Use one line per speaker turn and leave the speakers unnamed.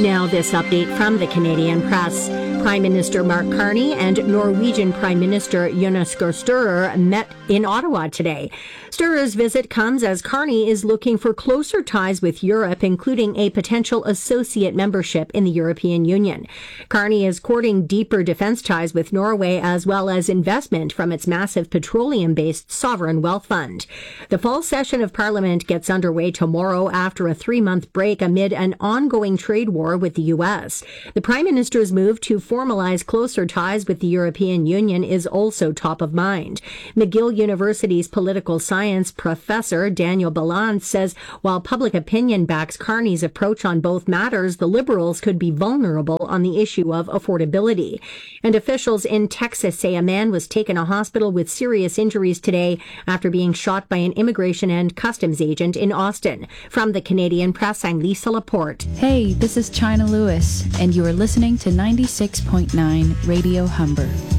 Now, this update from the Canadian Press. Prime Minister Mark Carney and Norwegian Prime Minister Jonas Gahr Støre met in Ottawa today. Støre's visit comes as Carney is looking for closer ties with Europe, including a potential associate membership in the European Union. Carney is courting deeper defense ties with Norway, as well as investment from its massive petroleum-based sovereign wealth fund. The fall session of Parliament gets underway tomorrow after a 3-month break amid an ongoing trade war with the U.S. The Prime Minister's move to formalize closer ties with the European Union is also top of mind. McGill University's political science professor Daniel Ballant says while public opinion backs Carney's approach on both matters, the Liberals could be vulnerable on the issue of affordability. And officials in Texas say a man was taken to hospital with serious injuries today after being shot by an immigration and customs agent in Austin. From the Canadian Press, I'm Lisa Laporte.
Hey, this is China Lewis, and you are listening to 96.9 Radio Humber.